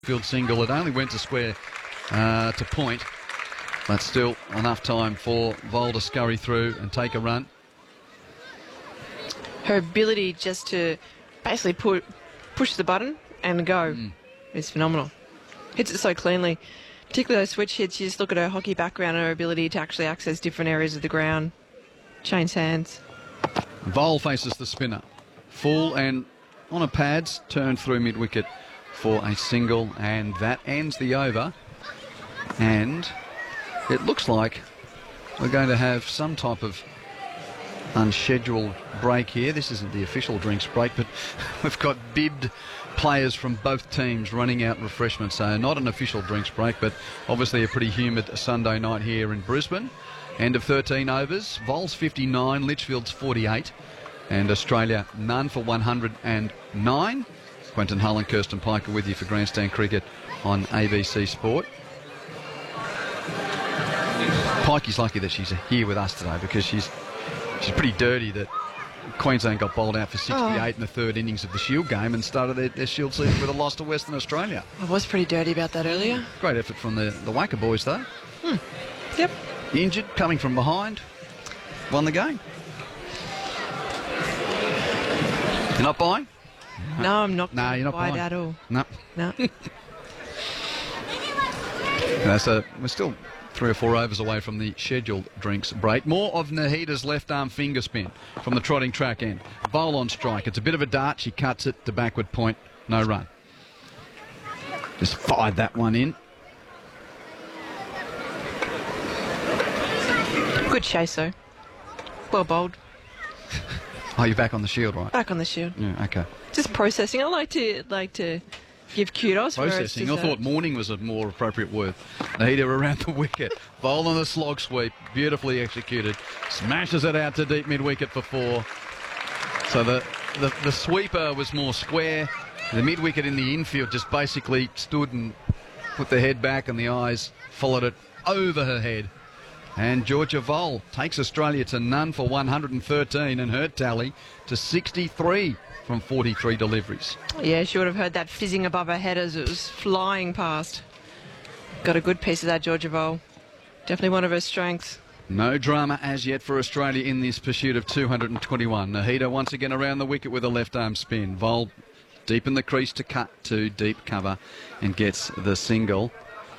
Field single. It only went to square to point, but still enough time for Vole to scurry through and take a run. Her ability just to basically push the button and go is phenomenal. Hits it so cleanly. Particularly those switch hits, you just look at her hockey background and her ability to actually access different areas of the ground. Change hands. Vole faces the spinner. Full and on a pads, turned through mid-wicket for a single, and that ends the over. And it looks like we're going to have some type of unscheduled break here. This isn't the official drinks break, but we've got bibbed players from both teams running out refreshments. So not an official drinks break, but obviously a pretty humid Sunday night here in Brisbane. End of 13 overs. Vols 59, Litchfield's 48, and Australia none for 109. Quentin Hull and Kirsten Pike are with you for Grandstand Cricket on ABC Sport. Pikey's lucky that she's here with us today because she's pretty dirty that Queensland got bowled out for 68 in the third innings of the Shield game and started their Shield season with a loss to Western Australia. I was pretty dirty about that earlier. Great effort from the Wacker boys, though. Yep. Injured, coming from behind, won the game. You're not buying? No, I'm not. No, you're not buying at all. No. No. So we're still 3 or 4 overs away from the scheduled drinks break. More of Nahida's left arm finger spin from the trotting track end. Bowl on strike. It's a bit of a dart. She cuts it to backward point. No run. Just fired that one in. Good chase, though. Well bowled. Oh, you're back on the Shield, right? Back on the Shield. Yeah, okay. Just processing. I like to give kudos for processing. I thought morning was a more appropriate word. Nahida around the wicket. Bowl on the slog sweep. Beautifully executed. Smashes it out to deep mid-wicket for 4. So the sweeper was more square. The mid-wicket in the infield just basically stood and put the head back and the eyes followed it over her head. And Georgia Vole takes Australia to none for 113 and her tally to 63 from 43 deliveries. Yeah, she would have heard that fizzing above her head as it was flying past. Got a good piece of that, Georgia Vole. Definitely one of her strengths. No drama as yet for Australia in this pursuit of 221. Nahida once again around the wicket with a left arm spin. Vole deep in the crease to cut to deep cover and gets the single.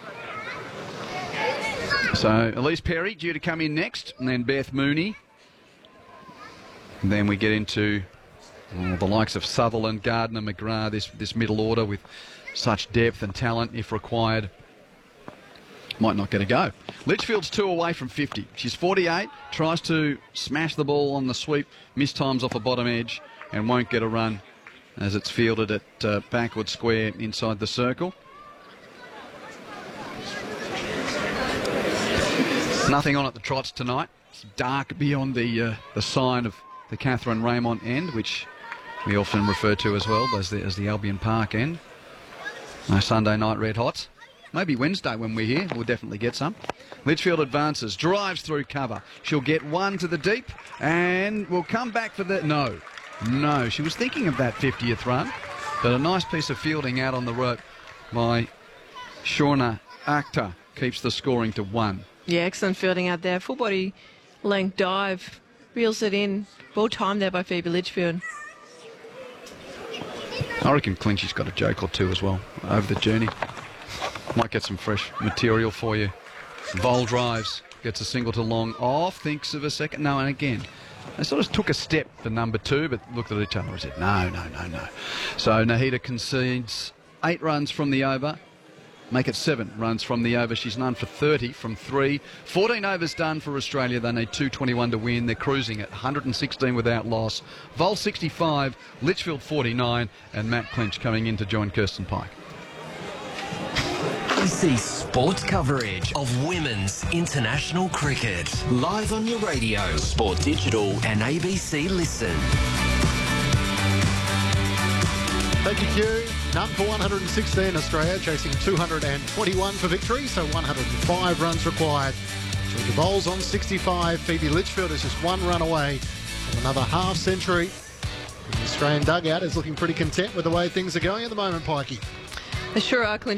So Elise Perry due to come in next, and then Beth Mooney. And then we get into the likes of Sutherland, Gardner, McGrath, this middle order with such depth and talent if required. Might not get a go. Litchfield's 2 away from 50. She's 48, tries to smash the ball on the sweep, mistimes off a bottom edge and won't get a run as it's fielded at backward square inside the circle. Nothing on at the trots tonight. It's dark beyond the sign of the Catherine Raymond end, which we often refer to as well as the Albion Park end. No Sunday night red hots. Maybe Wednesday when we're here, we'll definitely get some. Litchfield advances, drives through cover. She'll get one to the deep and will come back for the... No, she was thinking of that 50th run, but a nice piece of fielding out on the rope by Shauna Akhtar keeps the scoring to 1. Yeah, excellent fielding out there. Full body length dive. Reels it in. Well timed there by Phoebe Litchfield. I reckon Clinchy's got a joke or two as well over the journey. Might get some fresh material for you. Vole drives. Gets a single to long off. Thinks of a second. No, and again. They sort of took a step for number 2, but looked at each other and said, no. So Nahida concedes 8 runs from the over. Make it 7 runs from the over. She's none for 30 from 3. 14 overs done for Australia. They need 221 to win. They're cruising at 116 without loss. Vole 65, Litchfield 49, and Matt Clinch coming in to join Kirsten Pike. ABC Sports coverage of women's international cricket. Live on your radio, Sport Digital and ABC Listen. Thank you, Q. None for 116 Australia, chasing 221 for victory, so 105 runs required. Georgia Vole's on 65. Phoebe Litchfield is just 1 run away from another half century. The Australian dugout is looking pretty content with the way things are going at the moment, Pikey. They sure are, Clint.